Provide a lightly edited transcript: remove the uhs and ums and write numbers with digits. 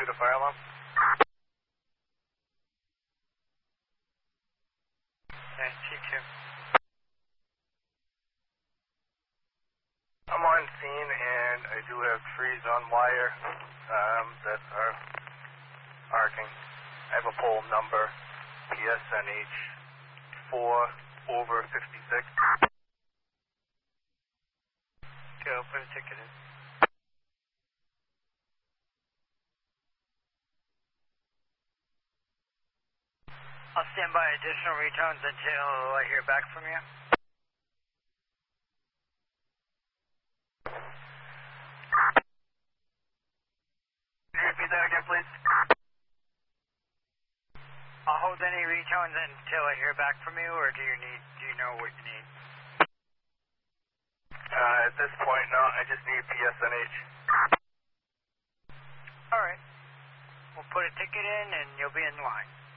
the fire alarm. Okay, T2. I'm on scene and I do have trees on wire that are arcing. I have a pole number, PSNH 4/56. Okay, I'll put a ticket in. I'll stand by additional retones until I hear back from you. Can you repeat that again, please? I'll hold any retones until I hear back from you, or do you know what you need? At this point, no, I just need PSNH. Alright. We'll put a ticket in and you'll be in line.